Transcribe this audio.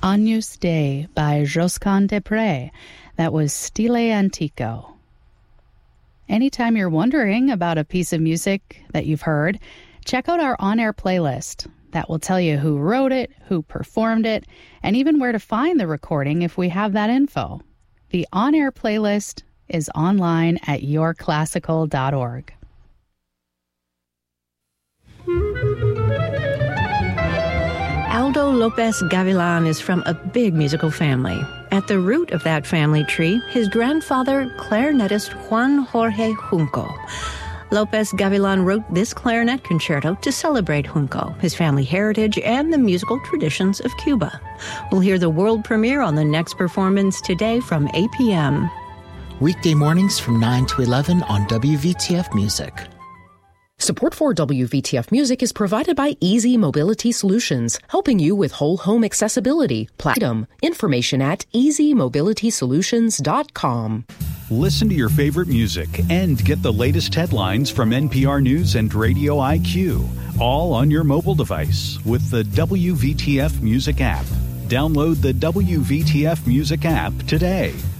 Agnus Dei by Josquin des Prez. That was Stile Antico. Anytime you're wondering about a piece of music that you've heard, check out our on-air playlist. That will tell you who wrote it, who performed it, and even where to find the recording if we have that info. The on-air playlist is online at yourclassical.org. Aldo Lopez Gavilan is from a big musical family. At the root of that family tree, his grandfather, clarinetist Juan Jorge Junco. Lopez Gavilan wrote this clarinet concerto to celebrate Junco, his family heritage, and the musical traditions of Cuba. We'll hear the world premiere on the next performance today from 8 p.m. Weekday mornings from 9 to 11 on WVTF Music. Support for WVTF Music is provided by Easy Mobility Solutions, helping you with whole home accessibility. Platinum. Information at easymobilitysolutions.com. Listen to your favorite music and get the latest headlines from NPR News and Radio IQ, all on your mobile device with the WVTF Music app. Download the WVTF Music app today.